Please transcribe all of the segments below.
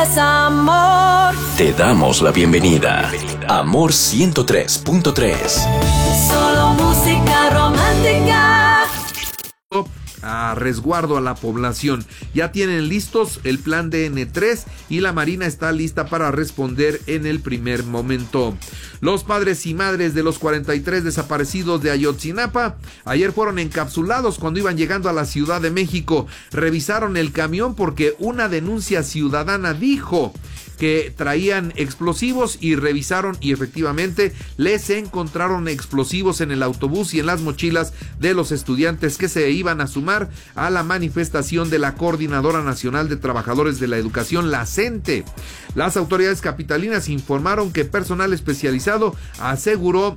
Amor. Te damos la bienvenida. Amor 103.3. Solo música romántica. A resguardo a la población. Ya tienen listos el plan DN3 y la Marina está lista para responder en el primer momento. Los padres y madres de los 43 desaparecidos de Ayotzinapa ayer fueron encapsulados cuando iban llegando a la Ciudad de México. Revisaron el camión porque una denuncia ciudadana dijo que traían explosivos y revisaron y efectivamente les encontraron explosivos en el autobús y en las mochilas de los estudiantes que se iban a sumar a la manifestación de la Coordinadora Nacional de Trabajadores de la Educación, la CENTE. Las autoridades capitalinas informaron que personal especializado aseguró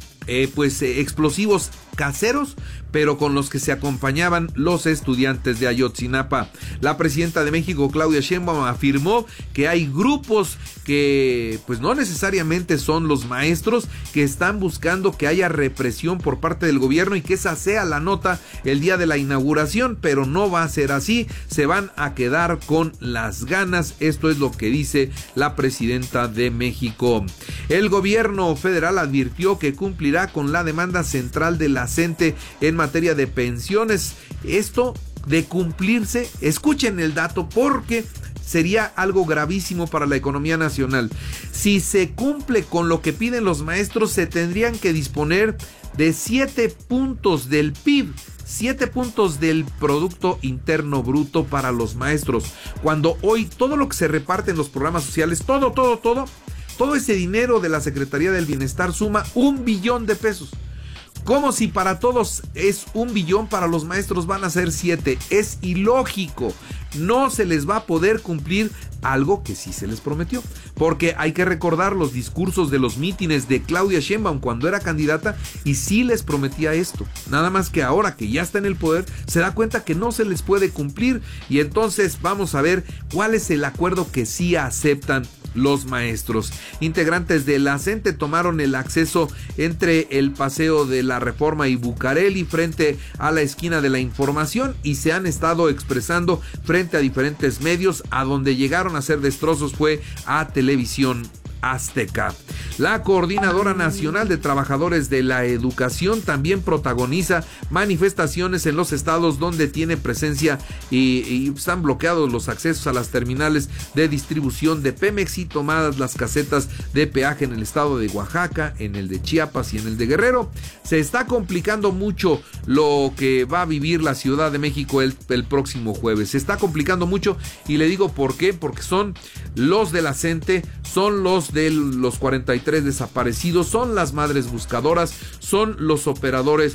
explosivos caseros, pero con los que se acompañaban los estudiantes de Ayotzinapa. La presidenta de México, Claudia Sheinbaum, afirmó que hay grupos que pues no necesariamente son los maestros, que están buscando que haya represión por parte del gobierno y que esa sea la nota el día de la inauguración, pero no va a ser así, se van a quedar con las ganas. Esto es lo que dice la presidenta de México. El gobierno federal advirtió que cumplirá con la demanda central de la CENTE en materia de pensiones. Esto de cumplirse, escuchen el dato porque sería algo gravísimo para la economía nacional. Si se cumple con lo que piden los maestros, se tendrían que disponer de 7 puntos del PIB, 7 puntos del Producto Interno Bruto para los maestros, cuando hoy todo lo que se reparte en los programas sociales, todo ese dinero de la Secretaría del Bienestar suma 1 billón de pesos. Como si para todos es 1 billón, para los maestros van a ser 7. Es ilógico. No se les va a poder cumplir algo que sí se les prometió. Porque hay que recordar los discursos de los mítines de Claudia Sheinbaum cuando era candidata y sí les prometía esto. Nada más que ahora que ya está en el poder se da cuenta que no se les puede cumplir. Y entonces vamos a ver cuál es el acuerdo que sí aceptan los maestros. Integrantes de la CENTE tomaron el acceso entre el Paseo de la Reforma y Bucareli frente a la esquina de la Información y se han estado expresando frente a diferentes medios. A donde llegaron a hacer destrozos fue a Televisión Azteca. La Coordinadora Nacional de Trabajadores de la Educación también protagoniza manifestaciones en los estados donde tiene presencia y están bloqueados los accesos a las terminales de distribución de Pemex y tomadas las casetas de peaje en el estado de Oaxaca, en el de Chiapas y en el de Guerrero. Se está complicando mucho lo que va a vivir la Ciudad de México el próximo jueves. Se está complicando mucho y le digo por qué, porque son los de la CENTE, son los de los 43 desaparecidos, son las madres buscadoras, son los operadores,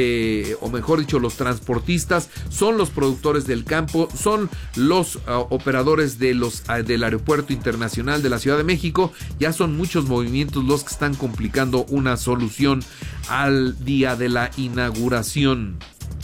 o mejor dicho, los transportistas, son los productores del campo, son los operadores del Aeropuerto Internacional de la Ciudad de México. Ya son muchos movimientos los que están complicando una solución al día de la inauguración.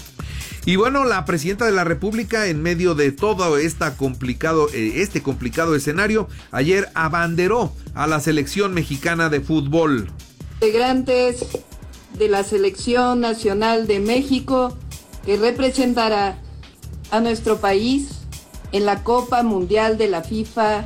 Y bueno, la presidenta de la República, en medio de todo este complicado escenario, ayer abanderó a la selección mexicana de fútbol. Integrantes de la Selección Nacional de México, que representará a nuestro país en la Copa Mundial de la FIFA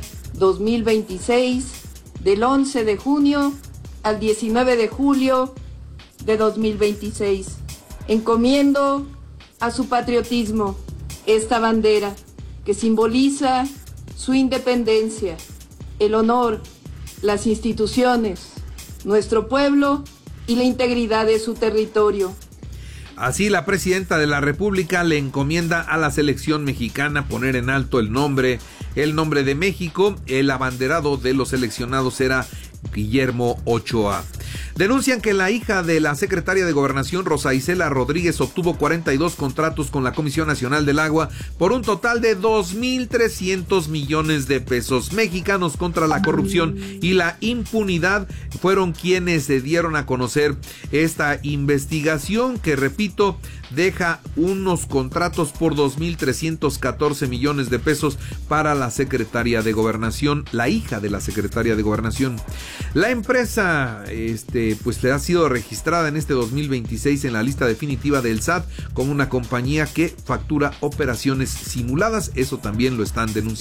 2026, del 11 de junio al 19 de julio de 2026. Encomiendo a su patriotismo esta bandera que simboliza su independencia, el honor, las instituciones, nuestro pueblo y la integridad de su territorio. Así, la presidenta de la República le encomienda a la selección mexicana poner en alto el nombre de México. El abanderado de los seleccionados será Guillermo Ochoa. Denuncian que la hija de la secretaria de Gobernación, Rosa Isela Rodríguez, obtuvo 42 contratos con la Comisión Nacional del Agua por un total de 2.300 millones de pesos. Mexicanos contra la Corrupción y la Impunidad fueron quienes se dieron a conocer esta investigación que, repito, deja unos contratos por 2.314 millones de pesos para la secretaria de Gobernación, la hija de la secretaria de Gobernación. La empresa pues ha sido registrada en este 2026 en la lista definitiva del SAT como una compañía que factura operaciones simuladas. Eso también lo están denunciando.